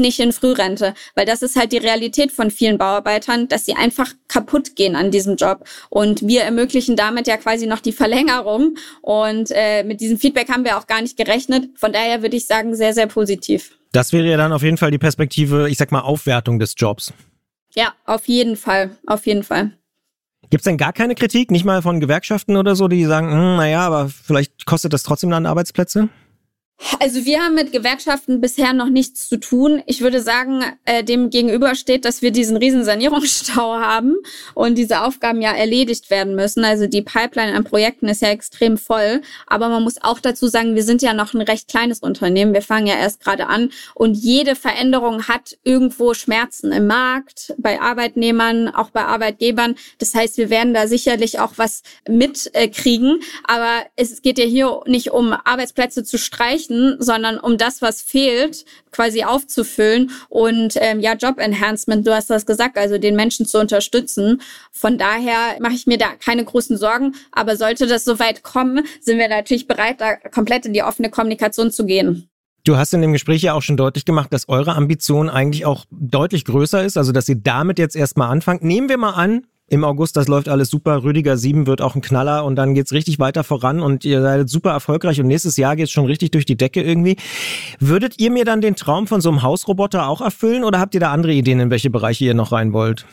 nicht in Frührente, weil das ist halt die Realität von vielen Bauarbeitern, dass sie einfach kaputt gehen an diesem Job. Und wir ermöglichen damit ja quasi noch die Verlängerung. Und mit diesem Feedback haben wir auch gar nicht gerechnet. Von daher würde ich sagen, sehr, sehr positiv. Das wäre ja dann auf jeden Fall die Perspektive, ich sag mal, Aufwertung des Jobs. Ja, auf jeden Fall. Auf jeden Fall. Gibt's denn gar keine Kritik, nicht mal von Gewerkschaften oder so, die sagen, naja, aber vielleicht kostet das trotzdem dann Arbeitsplätze? Also wir haben mit Gewerkschaften bisher noch nichts zu tun. Ich würde sagen, dem gegenüber steht, dass wir diesen riesen Sanierungsstau haben und diese Aufgaben ja erledigt werden müssen. Also die Pipeline an Projekten ist ja extrem voll. Aber man muss auch dazu sagen, wir sind ja noch ein recht kleines Unternehmen. Wir fangen ja erst gerade an und jede Veränderung hat irgendwo Schmerzen im Markt, bei Arbeitnehmern, auch bei Arbeitgebern. Das heißt, wir werden da sicherlich auch was mitkriegen. Aber es geht ja hier nicht um Arbeitsplätze zu streichen, sondern um das, was fehlt, quasi aufzufüllen und Job Enhancement, du hast das gesagt, also den Menschen zu unterstützen. Von daher mache ich mir da keine großen Sorgen, aber sollte das soweit kommen, sind wir natürlich bereit, da komplett in die offene Kommunikation zu gehen. Du hast in dem Gespräch ja auch schon deutlich gemacht, dass eure Ambition eigentlich auch deutlich größer ist, also dass ihr damit jetzt erstmal anfangt. Nehmen wir mal an, im August, das läuft alles super, Rüdiger 7 wird auch ein Knaller und dann geht's richtig weiter voran und ihr seid super erfolgreich und nächstes Jahr geht's schon richtig durch die Decke irgendwie. Würdet ihr mir dann den Traum von so einem Hausroboter auch erfüllen oder habt ihr da andere Ideen, in welche Bereiche ihr noch rein wollt?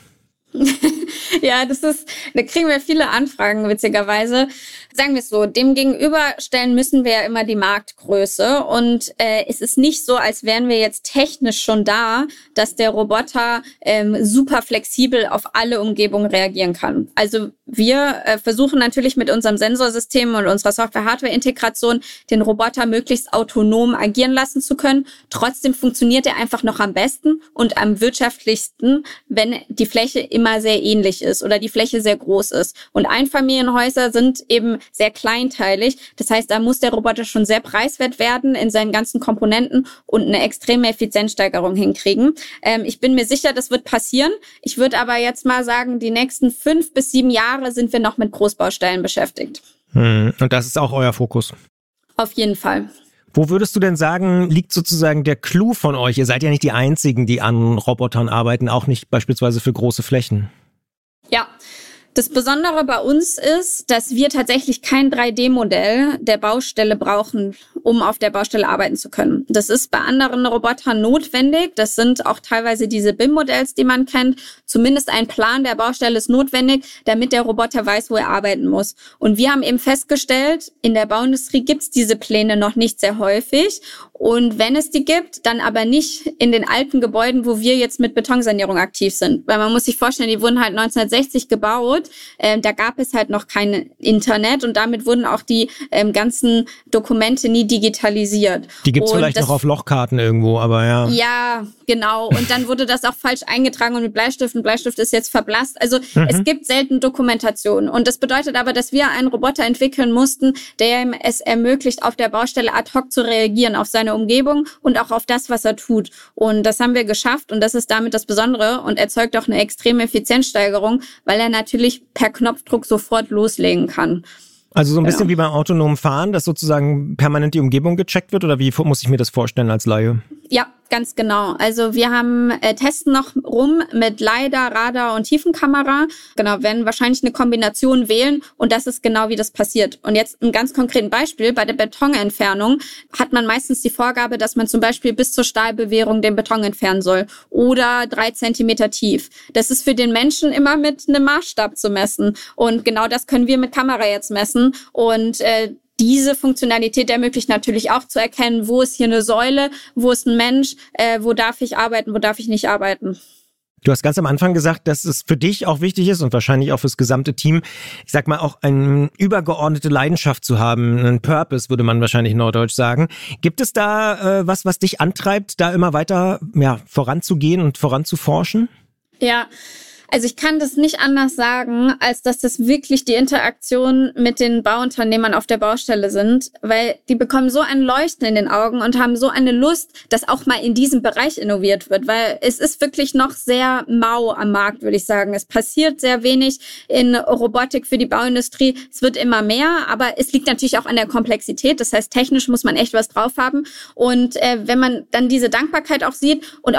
Ja, da kriegen wir viele Anfragen, witzigerweise. Sagen wir es so, dem gegenüberstellen müssen wir ja immer die Marktgröße und es ist nicht so, als wären wir jetzt technisch schon da, dass der Roboter super flexibel auf alle Umgebungen reagieren kann. Also wir versuchen natürlich mit unserem Sensorsystem und unserer Software-Hardware-Integration den Roboter möglichst autonom agieren lassen zu können. Trotzdem funktioniert er einfach noch am besten und am wirtschaftlichsten, wenn die Fläche immer sehr ähnlich ist oder die Fläche sehr groß ist. Und Einfamilienhäuser sind eben sehr kleinteilig. Das heißt, da muss der Roboter schon sehr preiswert werden in seinen ganzen Komponenten und eine extreme Effizienzsteigerung hinkriegen. Ich bin mir sicher, das wird passieren. Ich würde aber jetzt mal sagen, die nächsten 5 bis 7 Jahre sind wir noch mit Großbaustellen beschäftigt. Und das ist auch euer Fokus? Auf jeden Fall. Wo würdest du denn sagen, liegt sozusagen der Clou von euch? Ihr seid ja nicht die Einzigen, die an Robotern arbeiten, auch nicht beispielsweise für große Flächen. Ja, das Besondere bei uns ist, dass wir tatsächlich kein 3D-Modell der Baustelle brauchen, um auf der Baustelle arbeiten zu können. Das ist bei anderen Robotern notwendig. Das sind auch teilweise diese BIM-Modells, die man kennt. Zumindest ein Plan der Baustelle ist notwendig, damit der Roboter weiß, wo er arbeiten muss. Und wir haben eben festgestellt, in der Bauindustrie gibt es diese Pläne noch nicht sehr häufig. Und wenn es die gibt, dann aber nicht in den alten Gebäuden, wo wir jetzt mit Betonsanierung aktiv sind. Weil man muss sich vorstellen, die wurden halt 1960 gebaut. Da gab es halt noch kein Internet und damit wurden auch die ganzen Dokumente nie digitalisiert. Die gibt's vielleicht noch auf Lochkarten irgendwo, aber ja. Ja, genau. Und dann wurde das auch falsch eingetragen und mit Bleistift. Und Bleistift ist jetzt verblasst. Also es gibt selten Dokumentation. Und das bedeutet aber, dass wir einen Roboter entwickeln mussten, der ihm es ermöglicht, auf der Baustelle ad hoc zu reagieren, auf seine Umgebung und auch auf das, was er tut. Und das haben wir geschafft und das ist damit das Besondere und erzeugt auch eine extreme Effizienzsteigerung, weil er natürlich per Knopfdruck sofort loslegen kann. Also so ein bisschen wie beim autonomen Fahren, dass sozusagen permanent die Umgebung gecheckt wird oder wie muss ich mir das vorstellen als Laie? Ja, ganz genau. Also wir haben testen noch rum mit LiDAR, Radar und Tiefenkamera. Genau, werden wahrscheinlich eine Kombination wählen und das ist genau, wie das passiert. Und jetzt ein ganz konkreten Beispiel. Bei der Betonentfernung hat man meistens die Vorgabe, dass man zum Beispiel bis zur Stahlbewehrung den Beton entfernen soll oder 3 Zentimeter tief. Das ist für den Menschen immer mit einem Maßstab zu messen. Und genau das können wir mit Kamera jetzt messen. Und diese Funktionalität ermöglicht natürlich auch zu erkennen, wo ist hier eine Säule, wo ist ein Mensch, wo darf ich arbeiten, wo darf ich nicht arbeiten. Du hast ganz am Anfang gesagt, dass es für dich auch wichtig ist und wahrscheinlich auch fürs gesamte Team, ich sag mal, auch eine übergeordnete Leidenschaft zu haben, einen Purpose, würde man wahrscheinlich neudeutsch sagen. Gibt es da was dich antreibt, da immer weiter voranzugehen und voranzuforschen? Ja. Also ich kann das nicht anders sagen, als dass das wirklich die Interaktion mit den Bauunternehmern auf der Baustelle sind, weil die bekommen so ein Leuchten in den Augen und haben so eine Lust, dass auch mal in diesem Bereich innoviert wird, weil es ist wirklich noch sehr mau am Markt, würde ich sagen. Es passiert sehr wenig in Robotik für die Bauindustrie. Es wird immer mehr, aber es liegt natürlich auch an der Komplexität. Das heißt, technisch muss man echt was drauf haben. Und wenn man dann diese Dankbarkeit auch sieht und